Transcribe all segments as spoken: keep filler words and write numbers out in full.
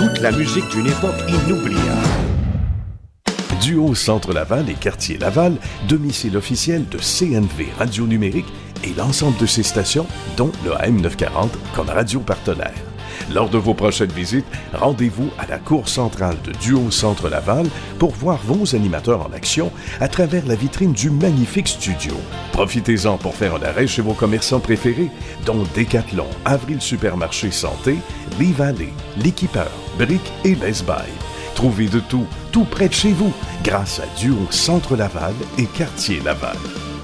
toute la musique d'une époque inoubliable. Duo Centre Laval et Quartier Laval, domicile officiel de C N V Radio Numérique et l'ensemble de ses stations, dont le A M neuf cent quarante comme radio partenaire. Lors de vos prochaines visites, rendez-vous à la cour centrale de Duo Centre Laval pour voir vos animateurs en action à travers la vitrine du magnifique studio. Profitez-en pour faire un arrêt chez vos commerçants préférés, dont Decathlon, Avril Supermarché Santé, Lee Valley, L'Équipeur, Brick et Best Buy. Trouvez de tout, tout près de chez vous, grâce à Duo Centre Laval et Quartier Laval.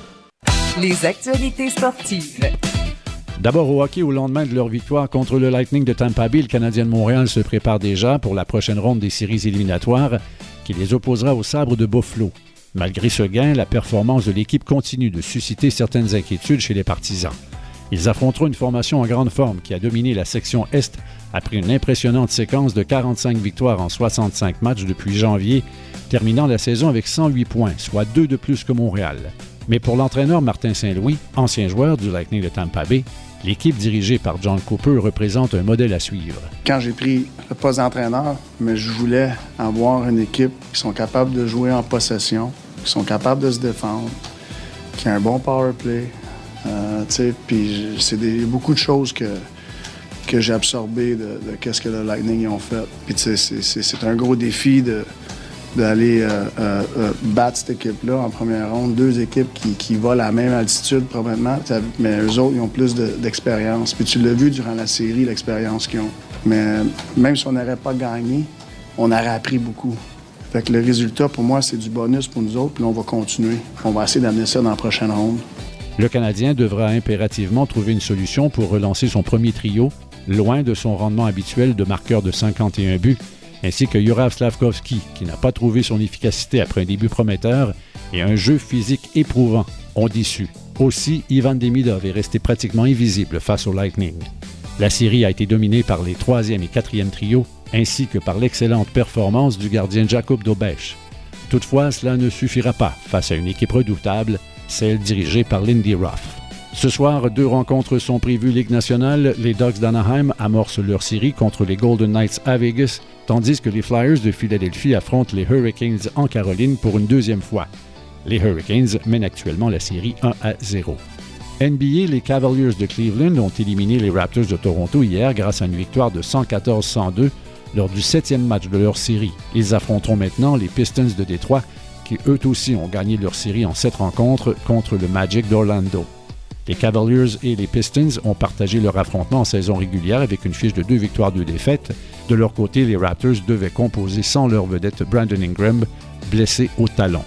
Les actualités sportives. D'abord au hockey, au lendemain de leur victoire contre le Lightning de Tampa Bay, le Canadien de Montréal se prépare déjà pour la prochaine ronde des séries éliminatoires qui les opposera aux Sabres de Buffalo. Malgré ce gain, la performance de l'équipe continue de susciter certaines inquiétudes chez les partisans. Ils affronteront une formation en grande forme qui a dominé la section Est après une impressionnante séquence de quarante-cinq victoires en soixante-cinq matchs depuis janvier, terminant la saison avec cent huit points, soit deux de plus que Montréal. Mais pour l'entraîneur Martin Saint-Louis, ancien joueur du Lightning de Tampa Bay, l'équipe dirigée par John Cooper représente un modèle à suivre. Quand j'ai pris le poste d'entraîneur, mais je voulais avoir une équipe qui sont capables de jouer en possession, qui sont capables de se défendre, qui a un bon power play. Euh, puis c'est des, beaucoup de choses que, que j'ai absorbées de, de qu'est-ce que le Lightning ont fait. Puis c'est, c'est, c'est un gros défi de, d'aller euh, euh, euh, battre cette équipe-là en première ronde. Deux équipes qui, qui volent à la même altitude probablement, mais eux autres, ils ont plus de, d'expérience. Puis tu l'as vu durant la série, l'expérience qu'ils ont. Mais même si on n'aurait pas gagné, on aurait appris beaucoup. Fait que le résultat, pour moi, c'est du bonus pour nous autres, puis là, on va continuer. On va essayer d'amener ça dans la prochaine ronde. Le Canadien devra impérativement trouver une solution pour relancer son premier trio, loin de son rendement habituel de marqueur de cinquante et un buts, ainsi que Juraj Slafkovský, qui n'a pas trouvé son efficacité après un début prometteur et un jeu physique éprouvant, ont déçu. Aussi, Ivan Demidov est resté pratiquement invisible face au Lightning. La série a été dominée par les troisième et quatrième trios, ainsi que par l'excellente performance du gardien Jakub Dobeš. Toutefois, cela ne suffira pas face à une équipe redoutable, celle dirigée par Lindy Ruff. Ce soir, deux rencontres sont prévues Ligue nationale. Les Ducks d'Anaheim amorcent leur série contre les Golden Knights à Vegas, tandis que les Flyers de Philadelphie affrontent les Hurricanes en Caroline pour une deuxième fois. Les Hurricanes mènent actuellement la série un à zéro. N B A, les Cavaliers de Cleveland ont éliminé les Raptors de Toronto hier grâce à une victoire de cent quatorze à cent deux lors du septième match de leur série. Ils affronteront maintenant les Pistons de Détroit, qui eux aussi ont gagné leur série en sept rencontres contre le Magic d'Orlando. Les Cavaliers et les Pistons ont partagé leur affrontement en saison régulière avec une fiche de deux victoires, deux défaites. De leur côté, les Raptors devaient composer sans leur vedette Brandon Ingram, blessé au talon.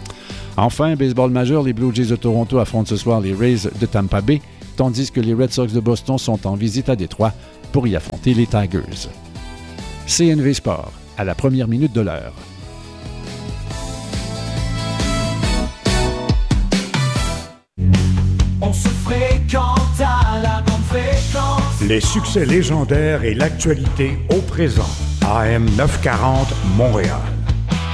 Enfin, baseball majeur, les Blue Jays de Toronto affrontent ce soir les Rays de Tampa Bay, tandis que les Red Sox de Boston sont en visite à Détroit pour y affronter les Tigers. C N V Sport, à la première minute de l'heure. On se fréquente à la grande fréquence. Les succès légendaires et l'actualité au présent. A M neuf cent quarante Montréal.